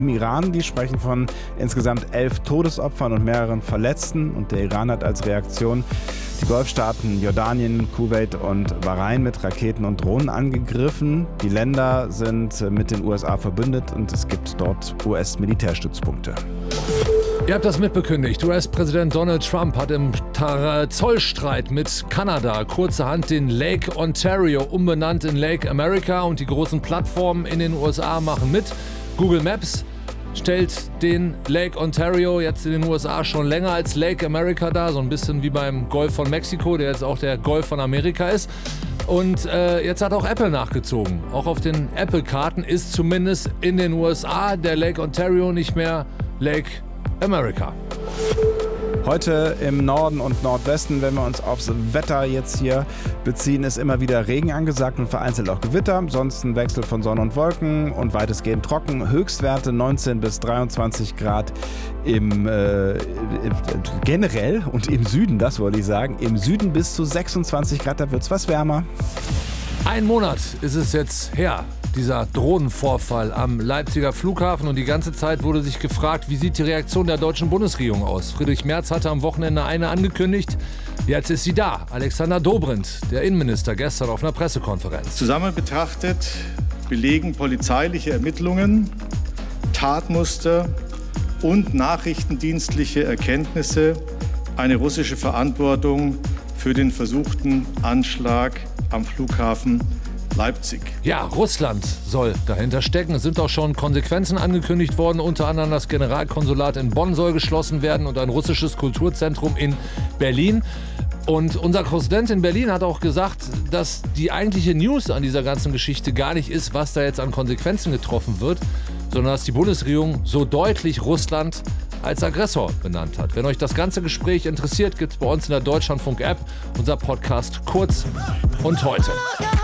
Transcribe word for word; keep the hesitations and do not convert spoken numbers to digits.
Im Iran, die sprechen von insgesamt elf Todesopfern und mehreren Verletzten. Und der Iran hat als Reaktion die Golfstaaten Jordanien, Kuwait und Bahrain mit Raketen und Drohnen angegriffen. Die Länder sind mit den U S A verbündet und es gibt dort U S-Militärstützpunkte. Ihr habt das mitbekündigt. U S-Präsident Donald Trump hat im Zollstreit mit Kanada kurzerhand den Lake Ontario umbenannt in Lake America und die großen Plattformen in den U S A machen mit. Google Maps stellt den Lake Ontario jetzt in den U S A schon länger als Lake America dar, so ein bisschen wie beim Golf von Mexiko, der jetzt auch der Golf von Amerika ist. Und äh, jetzt hat auch Apple nachgezogen. Auch auf den Apple-Karten ist zumindest in den U S A der Lake Ontario nicht mehr Lake America. Heute im Norden und Nordwesten, wenn wir uns aufs Wetter jetzt hier beziehen, ist immer wieder Regen angesagt und vereinzelt auch Gewitter. Sonst ein Wechsel von Sonne und Wolken und weitestgehend trocken. Höchstwerte neunzehn bis dreiundzwanzig Grad im äh, generell und im Süden, das wollte ich sagen. Im Süden bis zu sechsundzwanzig Grad, da wird es was wärmer. Ein Monat ist es jetzt her, dieser Drohnenvorfall am Leipziger Flughafen. Und die ganze Zeit wurde sich gefragt, wie sieht die Reaktion der deutschen Bundesregierung aus? Friedrich Merz hatte am Wochenende eine angekündigt. Jetzt ist sie da. Alexander Dobrindt, der Innenminister, gestern auf einer Pressekonferenz. Zusammen betrachtet belegen polizeiliche Ermittlungen, Tatmuster und nachrichtendienstliche Erkenntnisse eine russische Verantwortung für den versuchten Anschlag am Flughafen Leipzig. Ja, Russland soll dahinter stecken. Es sind auch schon Konsequenzen angekündigt worden. Unter anderem das Generalkonsulat in Bonn soll geschlossen werden und ein russisches Kulturzentrum in Berlin. Und unser Korrespondent in Berlin hat auch gesagt, dass die eigentliche News an dieser ganzen Geschichte gar nicht ist, was da jetzt an Konsequenzen getroffen wird, sondern dass die Bundesregierung so deutlich Russland als Aggressor benannt hat. Wenn euch das ganze Gespräch interessiert, gibt es bei uns in der Deutschlandfunk-App unser Podcast Kurz und Heute.